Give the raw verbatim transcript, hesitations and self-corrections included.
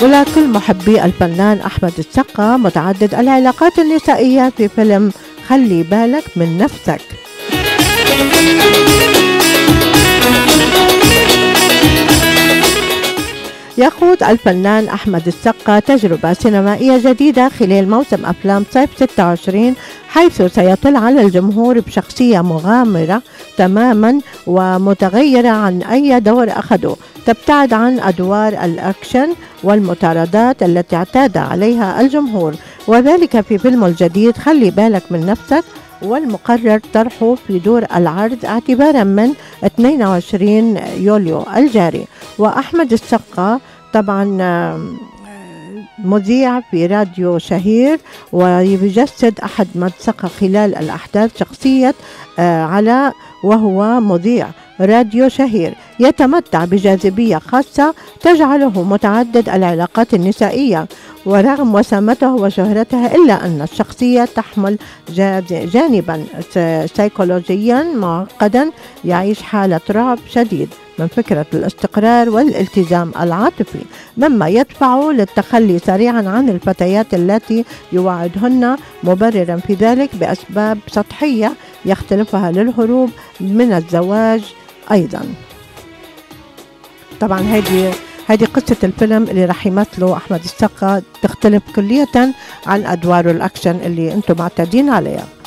ولكل محبي الفنان أحمد السقا متعدد العلاقات النسائية في فيلم خلي بالك من نفسك. يخوض الفنان أحمد السقا تجربة سينمائية جديدة خلال موسم أفلام صيف ستة وعشرين، حيث سيطل على الجمهور بشخصية مغامرة تماما ومتغيرة عن أي دور أخذه، تبتعد عن أدوار الأكشن والمطاردات التي اعتاد عليها الجمهور، وذلك في فيلمه الجديد خلي بالك من نفسك، والمقرر طرحه في دور العرض اعتبارا من اثنين وعشرين يوليو الجاري. وأحمد السقا طبعا مذيع في راديو شهير، ويجسد أحد من سقى خلال الأحداث شخصية علاء، وهو مذيع راديو شهير يتمتع بجاذبية خاصة تجعله متعدد العلاقات النسائية، ورغم وسامته وشهرته إلا أن الشخصية تحمل جانبا سيكولوجيا معقدا، يعيش حالة رعب شديد من فكرة الاستقرار والالتزام العاطفي، مما يدفعه للتخلي سريعا عن الفتيات التي يوعدهن، مبررا في ذلك بأسباب سطحية يختلفها للهروب من الزواج أيضا. طبعا هذه هذه قصة الفيلم اللي راح يمثله أحمد السقا، تختلف كلية عن أدواره الأكشن اللي أنتم معتادين عليها.